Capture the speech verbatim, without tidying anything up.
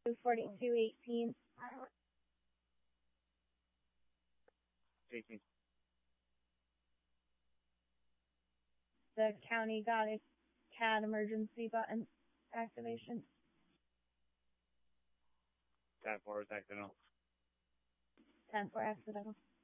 forty-two eighteen. eighteen. The county got a C A D emergency button activation. ten four was accidental. ten four accidental.